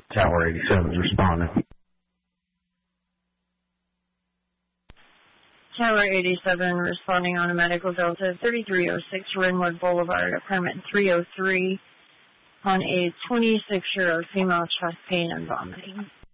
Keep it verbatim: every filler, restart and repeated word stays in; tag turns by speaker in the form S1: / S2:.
S1: Tower eighty-seven is responding.
S2: Tower eighty-seven responding on a medical Delta thirty-three oh six Ringwood Boulevard, apartment three oh three, on a twenty-six-year-old female chest pain and vomiting.